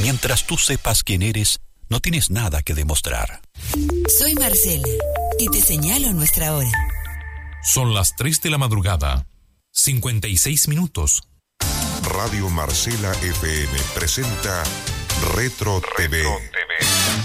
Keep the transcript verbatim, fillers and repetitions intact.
Mientras tú sepas quién eres, no tienes nada que demostrar. Soy Marcela y te señalo nuestra hora. Son las tres de la madrugada, cincuenta y seis minutos. Radio Marcela F M presenta Retro T V.